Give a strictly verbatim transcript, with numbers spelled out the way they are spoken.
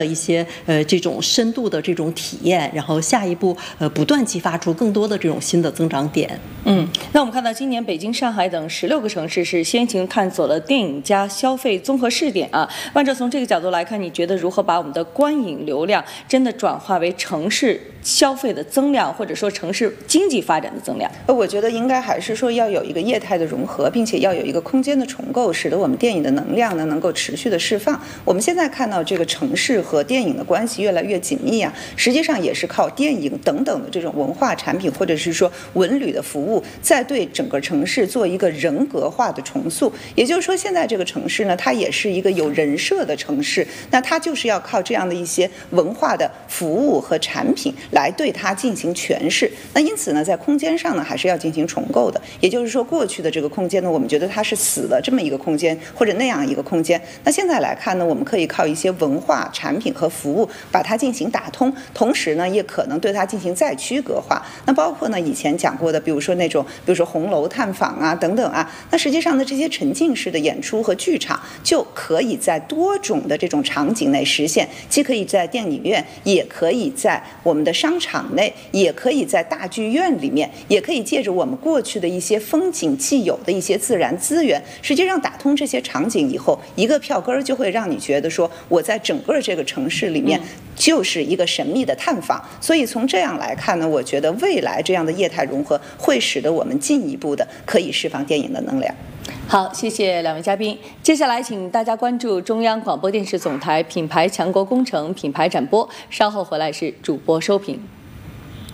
的一些呃这种深度的这种体验，然后下一步呃不断激发出更多的这种新的增长点。 嗯，那我们看到今年北京、上海等十六个城市是先行探索了电影加消费综合试点啊。万哲从这个角度来看，你觉得如何把我们的观影流量真的转化为城市消费的增量，或者说城市经济发展的增量？ 呃，我觉得应该还是说要有一个业态的融合，并且要有一个空间的重构，使得我们电影的能量呢能够持续的释放。我们现在看到这个城市和电影的关系越来越紧密啊，实际上也是靠电影等等的这种文化产品或者是说文旅的服务，在对整个城市做一个人格化的重塑。也就是说，现在这个城市呢，它也是一个有人设的城市，那它就是要靠这样的一些文化的服务和产品来对它进行诠释。那因此呢，在空间上呢，还是要进行重构的。也就是说，过去的这个空间呢，我们觉得它是死的这么一个空间，或者那样一个空间。那现在来看呢，我们可以靠一些文化产品和服务把它进行打通，同时呢，也可能对它进行再区隔化。那包括呢，以前讲过的，比如说那种，比如说红楼探访啊等等啊，那实际上呢，这些沉浸式的演出和剧场就可以在多种的这种场景内实现，既可以在电影院，也可以在我们的商场内，也可以在大剧院里面，也可以借着我们过去的一些风景既有的一些自然资源，实际上打通这些场景以后，一个票根就会让你觉得说，我在整个这个城市里面就是一个神秘的探访。所以从这样来看呢，我觉得未来这样的业态融合会使得我们进一步的可以释放电影的能量。 好，谢谢两位嘉宾。接下来请大家关注中央广播电视总台品牌强国工程品牌展播，稍后回来是主播收评。